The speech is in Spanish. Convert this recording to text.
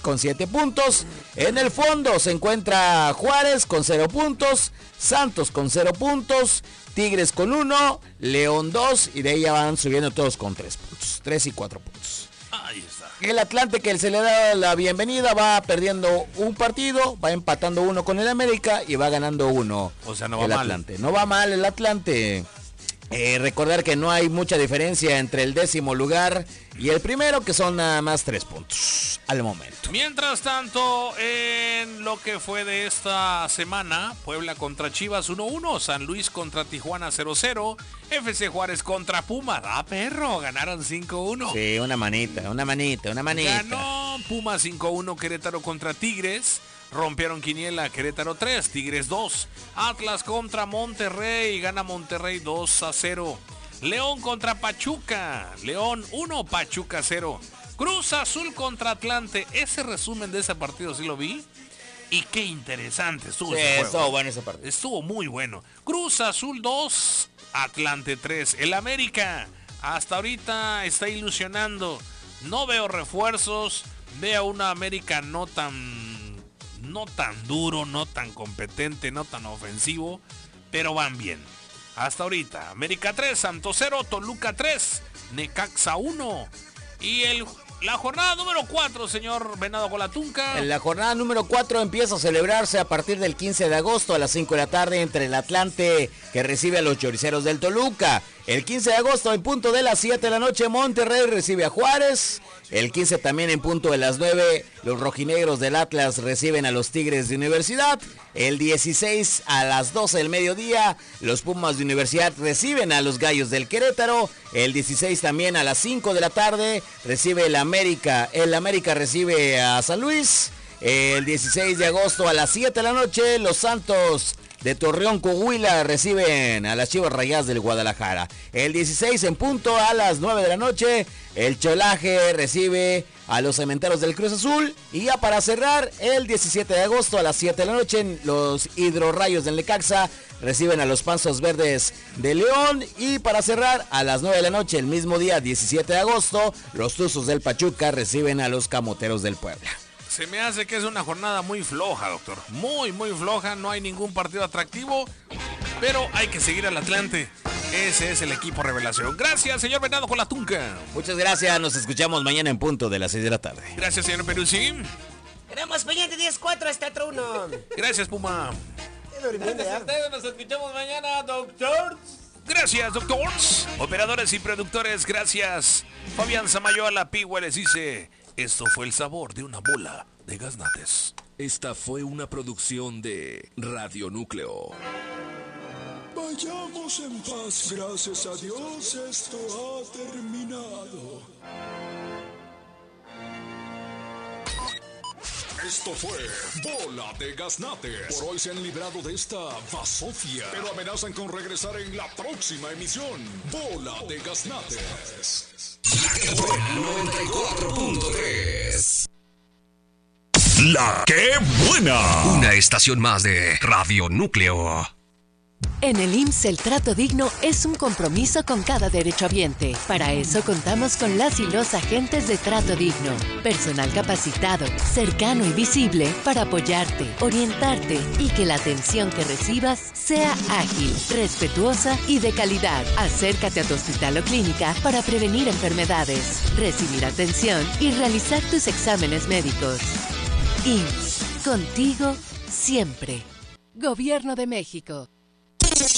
con 7 puntos. En el fondo se encuentra Juárez con 0 puntos, Santos con 0 puntos, Tigres con 1, León 2 y de ahí ya van subiendo todos con 3 puntos, 3 y 4 puntos. Ahí está. El Atlante, que se le da la bienvenida, va perdiendo un partido, va empatando 1 con el América y va ganando 1. O sea, no va el mal. Atlante. No va mal el Atlante. Recordar que no hay mucha diferencia entre el 10º lugar y el primero, que son nada más 3 puntos al momento. Mientras tanto, en lo que fue de esta semana, Puebla contra Chivas 1-1, San Luis contra Tijuana 0-0, FC Juárez contra Pumas. ¡Ah, perro! Ganaron 5-1. Sí, una manita. Ganó Pumas 5-1, Querétaro contra Tigres. Rompieron quiniela, Querétaro 3, Tigres 2. Atlas contra Monterrey, gana Monterrey 2-0. León contra Pachuca, León 1, Pachuca 0. Cruz Azul contra Atlante. Ese resumen de ese partido sí lo vi. Y qué interesante estuvo ese juego. Estuvo bueno ese partido. Estuvo muy bueno. Cruz Azul 2, Atlante 3. El América hasta ahorita está ilusionando. No veo refuerzos. Veo una América no tan duro, no tan competente, no tan ofensivo, pero van bien. Hasta ahorita, América 3, Santos 0, Toluca 3, Necaxa 1. Y la jornada número 4, señor Venado Colatunca. La jornada número 4 empieza a celebrarse a partir del 15 de agosto a las 5 de la tarde entre el Atlante, que recibe a los Choriceros del Toluca. El 15 de agosto en punto de las 7 de la noche Monterrey recibe a Juárez. El 15 también en punto de las 9 los rojinegros del Atlas reciben a los Tigres de Universidad. El 16 a las 12 del mediodía los Pumas de Universidad reciben a los Gallos del Querétaro. El 16 también a las 5 de la tarde recibe el América. El América recibe a San Luis. El 16 de agosto a las 7 de la noche los Santos de Torreón, Coahuila reciben a las Chivas Rayadas del Guadalajara. El 16 en punto a las 9 de la noche, el Cholaje recibe a los Cementeros del Cruz Azul. Y ya para cerrar, el 17 de agosto a las 7 de la noche, los Hidrorrayos del Necaxa reciben a los Panzos Verdes de León. Y para cerrar, a las 9 de la noche, el mismo día, 17 de agosto, los Tuzos del Pachuca reciben a los Camoteros del Puebla. Se me hace que es una jornada muy floja, doctor. Muy, muy floja. No hay ningún partido atractivo. Pero hay que seguir al Atlante. Ese es el equipo revelación. Gracias, señor Venado Colatunca. Muchas gracias. Nos escuchamos mañana en punto de las 6 de la tarde. Gracias, señor Peruzzi. Queremos mañana 10-4 hasta otro 1. Gracias, Puma. Gracias a ustedes. Nos escuchamos mañana, doctor. Gracias, doctores. Operadores y productores, gracias. Fabián Samayoa Pigua les dice... Esto fue el sabor de una bola de gaznates. Esta fue una producción de Radio Núcleo. Vayamos en paz, gracias a Dios, esto ha terminado. Esto fue Bola de Gaznates. Por hoy se han librado de esta basofia, pero amenazan con regresar en la próxima emisión. Bola de Gaznates. La que buena 94.3. La que buena. Una estación más de Radio Núcleo. En el IMSS el trato digno es un compromiso con cada derechohabiente. Para eso contamos con las y los agentes de Trato Digno. Personal capacitado, cercano y visible para apoyarte, orientarte y que la atención que recibas sea ágil, respetuosa y de calidad. Acércate a tu hospital o clínica para prevenir enfermedades, recibir atención y realizar tus exámenes médicos. IMSS, contigo siempre. Gobierno de México.